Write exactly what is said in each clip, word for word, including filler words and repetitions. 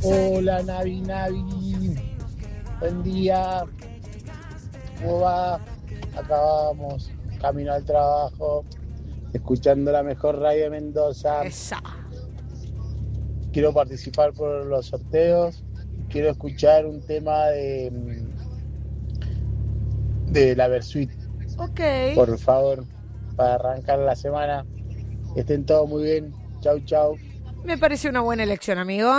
Hola, Navi, Navi. Buen día. ¿Cómo va? Acá vamos, camino al trabajo, escuchando la mejor radio de Mendoza. Esa. Quiero participar por los sorteos. Quiero escuchar un tema de de la Versuit. Ok. Por favor, para arrancar la semana. Estén todos muy bien. Chau, chau. Me parece una buena elección, amigo.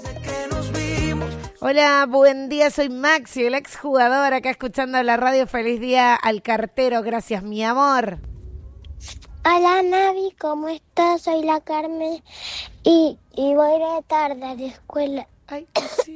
Hola, buen día, soy Maxi, el exjugador, acá escuchando la radio. Feliz día al cartero, gracias, mi amor. Hola, Navi, ¿cómo estás? Soy la Carmen y, y voy de tarde a la escuela. Ay, sí.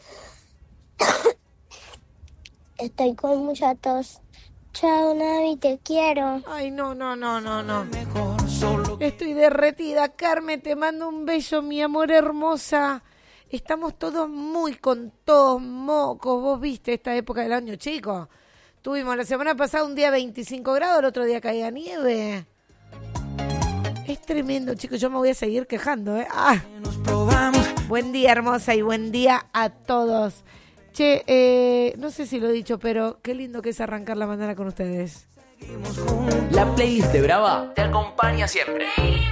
Estoy con mucha tos. Chao, Navi, te quiero. Ay, no, no, no, no, no. Estoy derretida, Carmen, te mando un beso, mi amor hermosa. Estamos todos muy con tos, mocos. Vos viste esta época del año, chicos. Tuvimos la semana pasada un día veinticinco grados, el otro día caía nieve. Es tremendo, chicos. Yo me voy a seguir quejando, ¿eh? Ah. Buen día, hermosa, y buen día a todos. Che, eh, no sé si lo he dicho, pero qué lindo que es arrancar la mañana con ustedes. La playlist de Brava te acompaña siempre.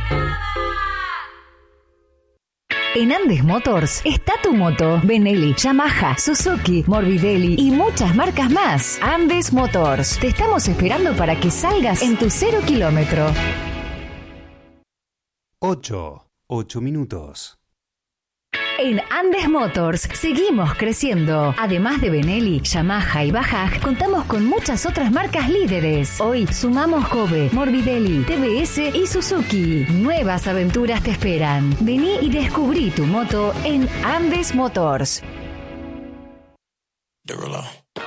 En Andes Motors está tu moto, Benelli, Yamaha, Suzuki, Morbidelli y muchas marcas más. Andes Motors, te estamos esperando para que salgas en tu cero kilómetro. Ocho, ocho minutos. En Andes Motors seguimos creciendo. Además de Benelli, Yamaha y Bajaj, contamos con muchas otras marcas líderes. Hoy sumamos Kobe, Morbidelli, T V S y Suzuki. Nuevas aventuras te esperan. Vení y descubrí tu moto en Andes Motors.